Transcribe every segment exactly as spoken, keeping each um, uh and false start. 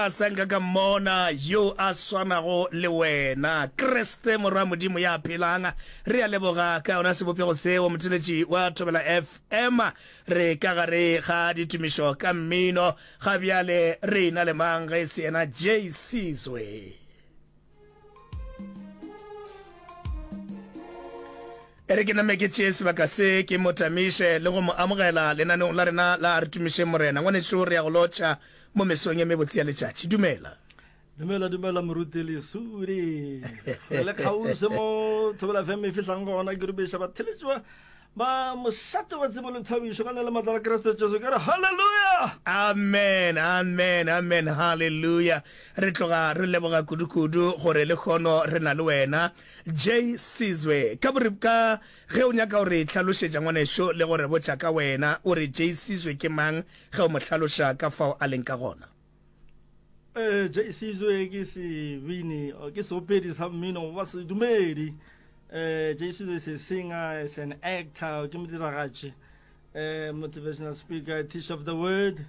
Sanga ka mona yo a swanago le wena Kriste morwa modimo ya phelanga re a leboga ka ona sebopego seo moteletši wa Thobela F M re ka gare ga ditumišo ka mmino ga bjale re na le mang ge se ena J Sizwe ere ke name ke tšee sebaka se ke motamiše le go mo amogela lenaneong la rena la re tumiše morena ngwanešo re ya go lotšha mo mesong ya mebotse ya letšatši dumela dumela dumela moruti lesuri le kgause mo Thobela F M e fihlang gona ke rubeša batheletši ba mošate wa tsebo le thabišo ka ne le matla la Kriste Jesu ka re halleluja amen amen amen halleluja re tloga re leboga kudu-kudu gore le kgono re na le wena J Sizwe ka bore ka ge o nyaka gore tlhalošetša ngwanešo le gore botša ka wena o re J Sizwe ke mang ge o mo tlhaloša ka fao a leng ka gona eh J Sizwe ke sebini ke seopedi sa mmino wa sedumedi. Uh, J Sizwe is a singer, is an actor, uh, motivational speaker, teacher of the word.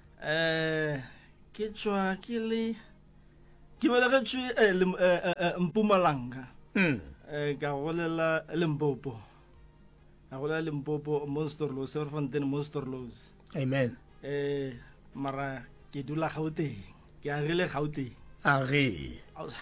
Kichwa kili kimelegetšwe Mpumalanga. Ka golela Limpopo. Ka golela Limpopo Monsterloos, Serfontein Monsterloos. Amen. Eh mara ke dula Gauteng. Ke agile Gauteng. Age.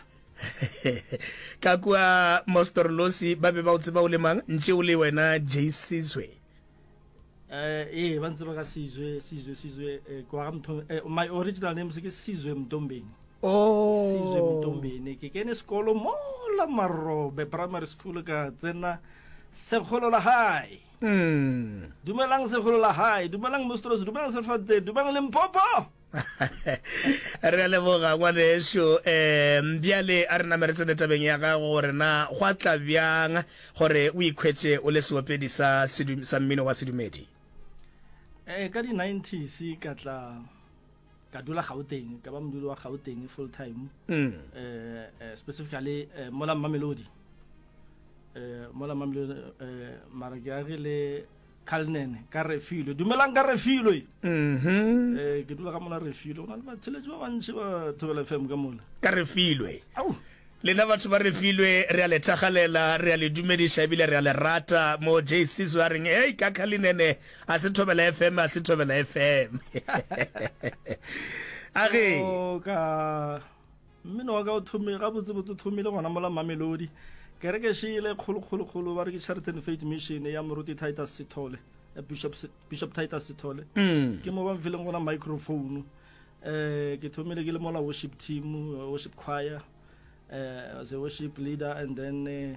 ka kwa Monsterloos ba be ba o tseba o le mang ntse o le wena J Sizwe eh eh ba ntse ba ka Sizwe Sizwe Sizwe kwa ga mtho my original name ke Sizwe Mtombeni oh Sizwe Mtombeni ke kene sekolo mo la Marobe primary school ka tsena Sekgolo la high mm dumelang Sekgolo la high dumelang Monsterloos dumelang Serfontein dumelang Limpopo re leboga ngwanešo um bjale a re nameretsene tabeng ya gago gore na go a tla bjang gore o ikhwetse o le seopedi sa sa mmino wa sedumedi eh ka di nineties ka tla ka dula Gauteng ka ba modudi wa Gauteng full time mm eh specifically mola Mamelodi eh mola Mamelodi eh mara ke agile Kalnene ka Refilo dumelang ka Refilo mhm eh ke dula ka mola Refilo ona le batheletši ba bantši ba Thobela F M ka mola ka Refilwe au lena batho ba Refilwe re a le thagalela re a le dumediša ebile re a le rata mo J Sizwe a reng hey ka Kalnene a se Thobela F M a se Thobela F M age o ka mmino wa ka o thomile ga botse botse thomile gona mola Mamelodi kereke shile khulu khulu khulu ba re ke Charity and Faith Mission ya moruti Titus Sithole Bishop Bishop Titus Sithole ke mo ba mfileng gona microphone eh ke thomile ke le mola worship team worship choir eh as a worship leader and then eh,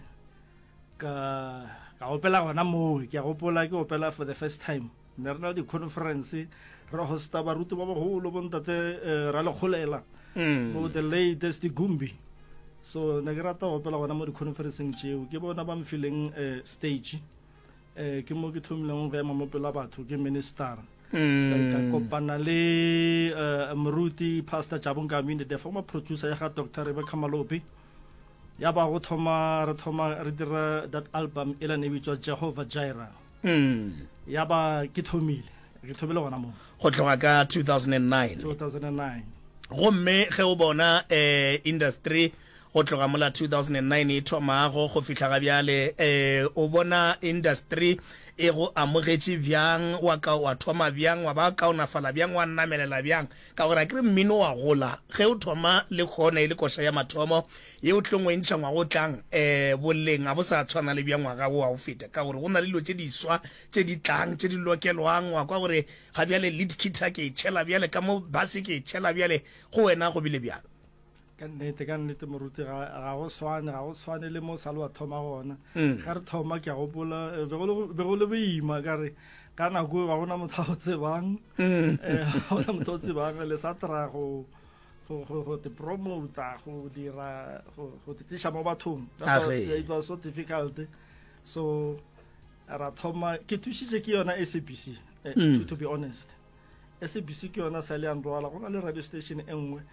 ka ka opela gona mo ke a gopola ke opela for the first time ne re na di conference re hosta baruti ba bagolo bontate ra le kholela mo the latest Gumbi so ne ke rata go opela gona mo di conferenceng tšeo ke bona ba mfileng uh, stage eh ke mo ke thomileng go ema mo pela batho ke minister ka kopana le moruti Pastor Jabong Kamini the former producer ya ga Doctor Rebecca Malope ya ba go thoma re thoma re dira that album ela ne bitswa Jehovah Jireh mm ya ba ke thomile ke thobele gona mo go tloga ka two thousand nine two thousand nine gomme ge o bona eh industry go tloga mola two thousand nine e thomago go fihla ga bjale eh o bona industry e go amogetše bjang wa ka wa thoma bjang wa ba ka ona fala bjang wa namelela bjang ka gore ke mmino wa gola ge o thoma le khona ile koša ya mathomo ye o tlongwe ntša ngwa go tlang eh boleng a bo sa tshwana le bjang wa ga wa o feta ka gore go na le dilo tše di swa tše di tlang tše di lokelwang wa kwa gore ga bjale lead guitar ke tšhela bjale ka mo bass ke tšhela bjale go wena go bile bjang ka nnete ka nnete moruti ga go swane ga go swane le mo salo wa thoma gona ga re thoma ke a gopola be go le boima ka re ka nako ga gona motho o tsebang ga gona motho o tsebang le sa tra go go te promota go dira go te tliša mo bathong it was so difficult so ra thoma ke thušitše ke yona S A B C to be honest S A B C ke yona sa le androala go na le radio station e nngwe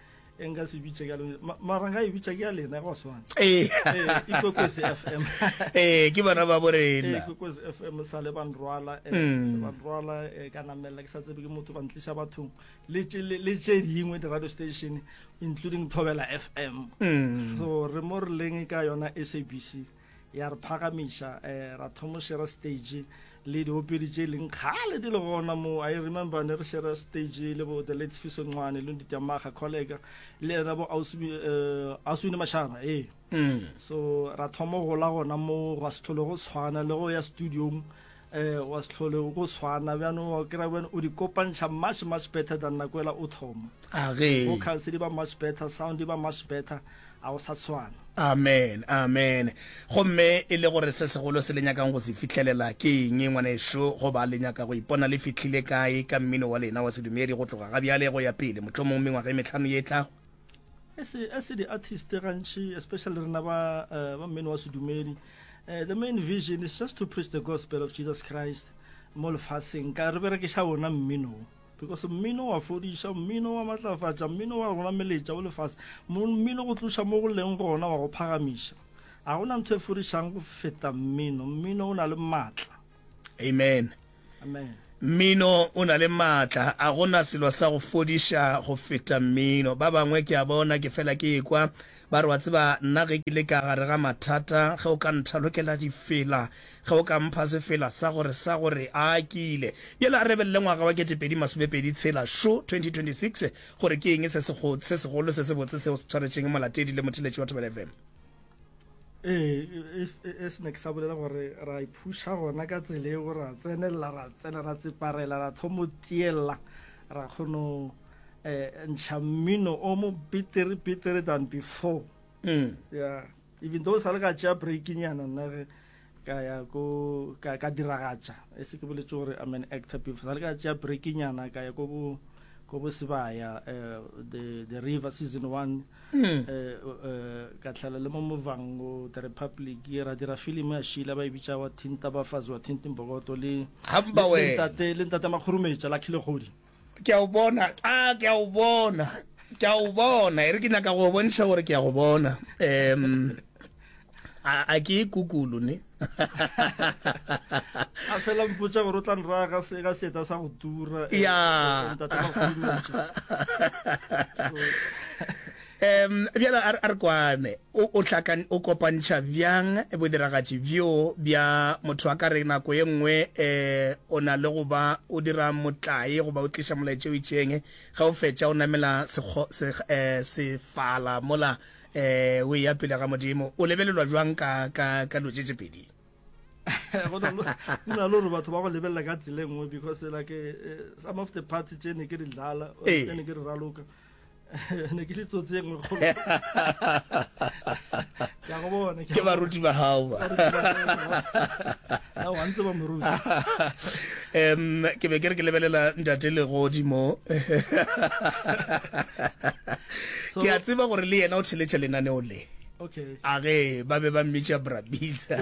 e nka se bitse ka le mara nka e bitsa ke ya lena go swana eh eh Ikwekwezi F M eh ke bona ba borena Ikwekwezi F M sa le ban rwala eh ban rwala ka namela ke sa tsebe ke motho ba ntlisha bathong le le tse dingwe di radio station including Thobela F M so re mo re leng ka yona S A B C ya re phagamisha eh ra thomo share stage le di opedi tse leng khale di le gona mo I remember ne re share stage le bo the late Fiso Ncwane le ndi tamaga colleague le ena bo Auswi eh Auswini Mashaba eh so ra thomo go la gona mo ga setholo go tshwana le go ya studio eh wa setholo go tshwana bjano ke ra bone o di kopantsha much much better than na kwela o thomo a ge vocals di ba much better sound di ba much better a o sa tshwana amen amen gomme e le gore se segolo se le nyakang go se fitlhelela ke eng ngwaneso go ba le nyaka go ipona le fitlhile kae ka mmino wa lena wa sedumedi go tloga ga bjale go ya pele motlhomong mengwaga e metlhano ye tlago ese ese di artist gantši especially rena ba ba mmino wa sedumedi the main vision is just to preach the gospel of Jesus Christ mo lefatsheng ka re berekiša ona mmino because mmino wa fodisha mmino wa matlafatša mmino wa rona meletša o lefase mmino go tloša mo go leng gona wa go phagamiša a gona ntho e fodišang go feta mmino mmino o na le maatla amen amen mmino o na le maatla a gona selo sa go fodiša go feta mmino ba bangwe ke a bona ke fela ke ekwa ba re wa tseba nna ge ke le ka gare ga mathata ge o ka nthalokela difela ge o ka mpha sefela sa gore sa gore a kile yela a rebelele ngwaga wa ketepedi masomepedi tshela sho twenty twenty-six gore ke eng se segolo se se botse se o se tshwanetseng molatedi le motheletši wa Thobela F M eh e se ne ke sa bolela gore ra iphusha gona ka tsele go ra tsenela ra tsena ra tseparela ra thomo tiela ra khono eh ntsha mmino o mo better better than before mm yeah even though sa le ka tša breaking yana nna ge ka ya go ka ka diragatša e se ke boletse gore I'm an actor before sa le ka tša breaking yana ka ya go bo go bo Sibaya the the River season one eh ka tlhala le mo Movango the Republic era dira film ya Shila ba ibitsa wa Thinta Bafazi wa Thinta Mbokoto le hamba we ntate le ntate Makhurumetša la Khilogodi ke a o bona a ke a o bona ke a o bona e re ke naka go bontsha gore ke a go bona em a ke kukulu ne a fela mpotsa gore o tla nra ga se ga seta sa go tura ya ntate Makhurumetša em bjala a re kwane o tlhakan o kopantšha bjang bodiragatši bjo bja motho a ka re nako ye nngwe eh o na le go ba o dira motlae go ba o tliša molaetše o itšeng ga o fetša o namela sefala mola eh o ya pele ga modimo o lebelelwa jwang ka ka ka lotšetšepedi go na le gore batho ba go lebelela ka tsela nngwe because like some of the parties tše ne ke di dlala tše ne ke di raloka ne ke le tsotse engwe go ya go bona ke baruti ba hao a wa ntse ba moruti em ke be ke re ke lebelela ntate le godimo ke a tseba gore le yena o tsheletša lenaneo le okay a ge ba be ba mmitša Brabisa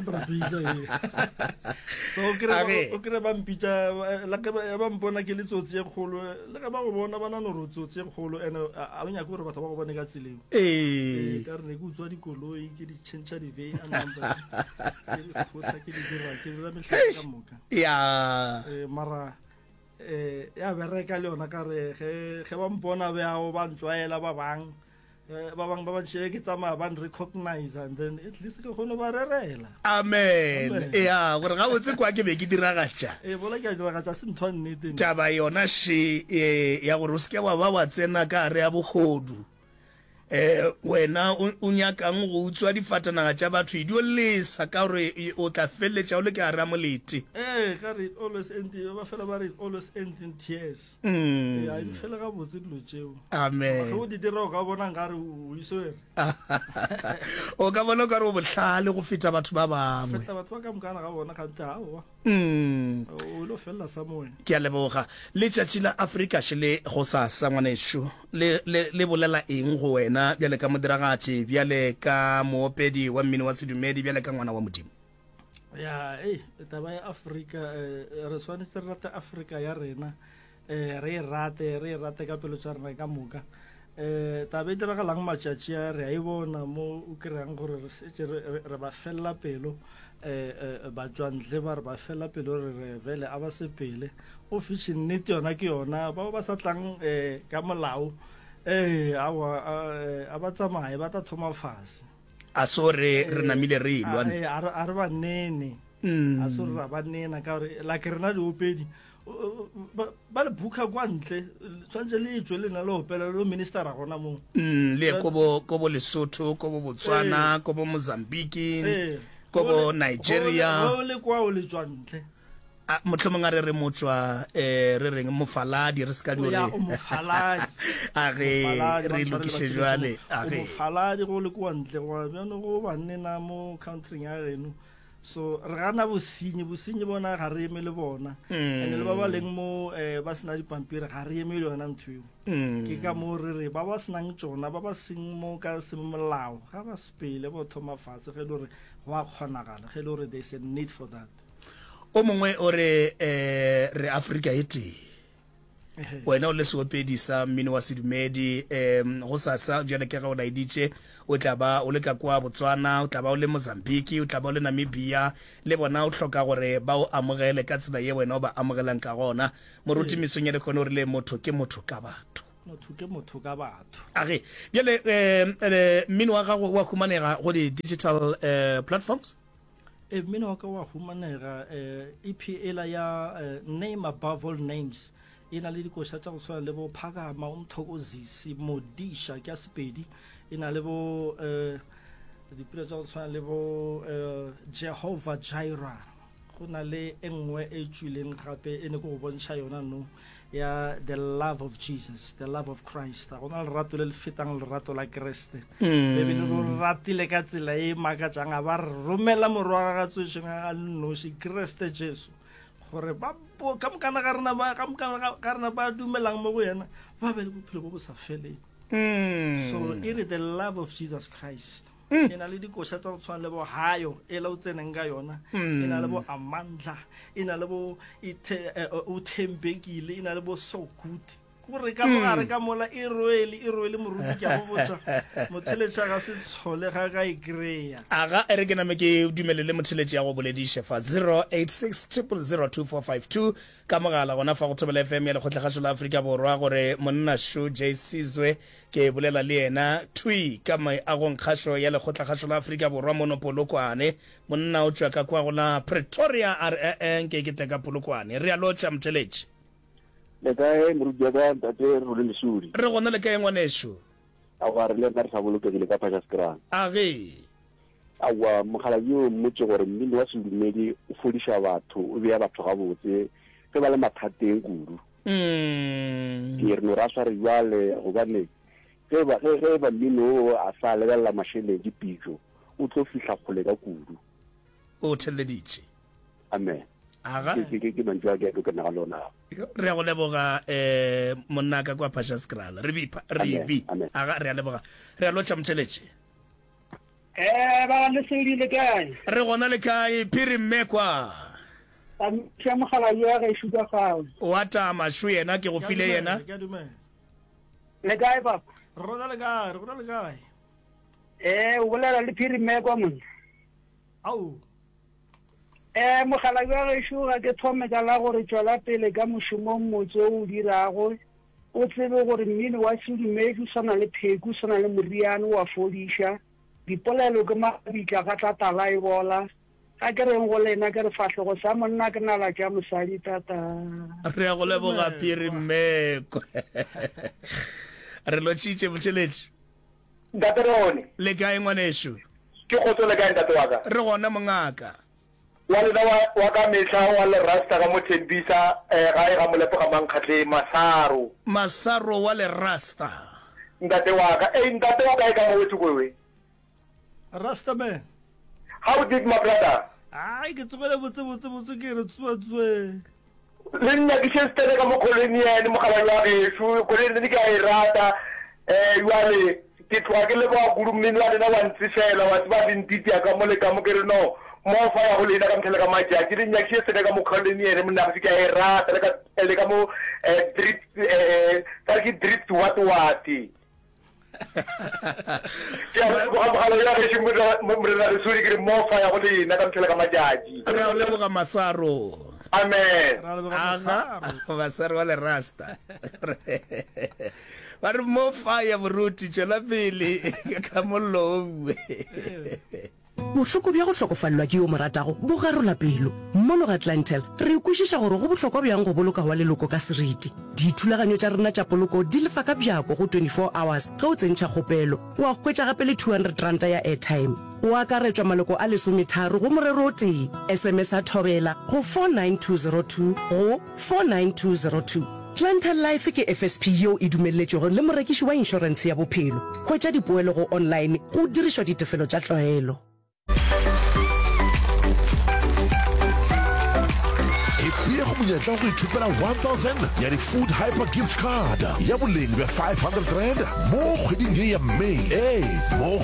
so o kry ba mpitša la ke ba mpona ke le tsotsi e kgolo le ge ba go bona ba nano re tsotsi e kgolo ene a ba nyaka gore batho ba go bone ka tseleng ee ka re ne ke utswa dikoloi ke di tšhentšha di-vein a number ke di kgotsa ke di dira ke dira mehlala ka moka ya mara eh ya bereka le yona ka re ge ba mpona beago ba ntlwaela ba bang ba bang ba bantšhe ke tsamaya ba recognize and then at least ke kgone ba rerela amen ya gore ga botse kwa ke be ke diragatša e bola ke a diragatša se ntho a nnete taba yona she ya gore o seke wa ba wa tsena ka re ya bogodu eh wena o nyakang go utswa difatanaga tša batho e dio lesa ka gore o tla feleletša o le ka ra molete eh ka re always end ba fela ba re always end in tears mm ya di fela ga botse dilo tšeo amen go di dira o ka bona ngare o iswere o ka bona ka re o bohlale go feta batho ba bangwe feta batho ba ka mokana ga bona kante hawa mm o lo fela sa moe ke a leboga le tšatši la Afrika shele go sa sa ngwaneso le le bolela eng go wena bjale ka modiragatši bjale ka moopedi wa mmino wa sedumedi bjale ka ngwana wa modimo ya eh taba ya Afrika re tshwanetse re rata Afrika ya rena eh re rate re rate ka pelo tša rena ka moka eh tabe diragalang matšatši a re a e bona mo o kry-ang gore re setse re re ba felela pelo eh batswantle ba re ba felela pelo re re vele a ba se pele o fitlhe nnete yona ke yona bao ba sa tlang eh ka molao eh a ba tsamaye ba ta thoma fase a so re re namile re ilwa eh a re ba nene a so re ba nena ka re la ke rena di opedi ba le buka kwa ntle tshwantse le tswe le na le opela le minister a gona mo mm le ko bo ko bo Lesotho ko bo Botswana ko bo Mozambique ko bo Nigeria go le kwa o le tswantle a motlhomong a re re motswa eh re reng mofaladi re ska di ya o mofaladi a re re lokise jwale a re mofaladi go le kwa ntle go bjano go banne na mo country ya reno so re gana bosenyi bosenyi bona ga re eme le bona ene le ba ba leng mo ba sena dipampiri ga re eme le yona ntho ke ka mo re re ba ba senang tsona ba ba seng mo ka semolao ga ba sepele bo thoma fase ge le gore go a kgonagala ge le gore there is a need for that o mongwe o re eh re Africa ete wena o le seopedi sa mmino wa sedumedi em go sasa jana ke ga o laiditse o tla ba o le ka kwa Botswana o tla ba o le Mozambique o tla ba o le Namibia le bona o hloka gore ba o amogele ka tsela ye wena o ba amogelang ka gona moruti misong ya le khone o rile motho ke motho ka batho motho ke motho ka batho age bjale eh mmino wa gago wa humanega go di digital eh platforms e mmino wa ka wa humanega eh E P L ya Name Above All Names ina le dikoša tša go tshwana le bo Phakama Umthokozisi Modisha ke a Sepedi ina le bo eh dipula tša go tshwana le bo Jehovah Jireh go na le engwe e tšwileng gape ene go go bontšha yona no ya the love of Jesus, the love of Christ. Go na le rato le le fetang le rato la Kriste be be le go ratile ka tsela e makatsang a ba romela morwa ga tswetšeng a noši Kriste Jesu gore ba bo ka mokana ga rena ba ka mokana ga rena ba dumelang mo go yena ba be le bophelo bo bo sa feleng so it is the love of Jesus Christ ena le dikoša tsa go tshwana le bo hayo e la o tseneng ka yona ena le bo amandla ena le bo o thembekile ena le bo so good gore ka mogare ka mola e roele e roele moruti ke a go botsa motheletša ga se tshole ga ga e kry-a aga e re ke name ke dumelele motheletši ya go bolediše fa zero eight six zero zero two four five two ka mogala gona fa go thobela F M ya lekgotlegašo la Afrika Borwa gore monna Shu J Sizwe ke bolela le yena thui ka mai agong kgašo ya lekgotlegašo la Afrika Borwa mono Polokwane monna o tswa ka kwa go la Pretoria R N ke ke tla ka Polokwane re a lotša motheletši le kae moruti wa ka ntate re le lesuri re gona le kae ngwaneso a wa re le ka re sa bolokegile ka Phashaskran age awa mogala yo mmotse gore mmino wa sedumedi o fodiša batho o beya batho ga botse ke ba le mathateng kudu mm ke re no ra sa re jwale go bane ke ba ge ba mmino a sa lebella mashele dipitso o tlo fihla kgole ka kudu o theleditše amen aga ke ke ke mantwa ke ke na lona re a go leboga eh monna ka kwa Phashaskran re bi re bi aga re a leboga re a lotša motheletši eh ba le sedi le kae re gona le kae phiri mmekwa a tšea mogala yo ga e shuka gago wa tama Shu yena ke go file yena le kae papa re gona le kae re gona le kae eh o bolela le phiri mmekwa monna au eh mogala yo ga e shuka ke thome ka la gore tswela pele ka mošomo motse o dirago o tsebe gore mmino wa sedumedi sana le pheko sana le moriano wa fodiša dipolelo ke mabitla ga tla tala e bola ga ke reng go lena ke re fatlhego sa monna ke nala tša mosadi tata re a go leboga phiri mmekwa re lotšitše motheletši ntate rone le kae ngwaneso ke kgotso le kae ntate wa ka re gona mongaka wa lena wa ka mehla wa le rasta ka mothembisa ga e ga molepo ga mankgatle Masaro Masaro wa le rasta ntate wa ka eh ntate wa ka e ka mo wethu kwewe Rasta man how did my brother ai ke tsogela botse botse botse ke re tswa tswe le nna ke setse ka mo koloniane mo khala ya beshu koloniane ke a e rata eh yale ke twa ke le ba gurumini wa lena wa ntsifela wa ba dintiti ka mo le ka mo ke re no mo fa ya go lena ka mthele ka maja ke dinya ke setse ka mo koloniane mo nna ke a e rata le ka le ka mo eh drip eh ka ke drip what what ke a mogala ya ge morena re suri ke mo fa ya go lena ka ntshela ka majaji re a leboga Masaro. amen Masaro wa le rasta ba re mo fa ya boruti tšwela pele ka mollowe. bohloko bja go hlokofallwa ke yo moratago bo garola pelo mmono ga Clientele re ikwešiša gore go bohlokwa bjang go boloka wa leloko ka seriti. dithulaganyo tša rena tša poloko di lefa ka bjako go twenty-four hours ge o tsentšha kgopelo o a hwetša gape le two hundred ranta ya airtime o akaretswa maloko a lesometharo go morero o tee. sms a thobela go four nine two zero two go four nine two zero two. Clientele Life ke F S P yeo e dumelletšego le morekiši wa inšorense ya bophelo. Hwetša dipoelo go online go dirišwa ditefelo tša tlwaelo. Ipea go monyetla go ithupela one thousand ya di-food hyper gift card ya boleng bja five hundred rand mo kgweding ye ya May. Ee, mo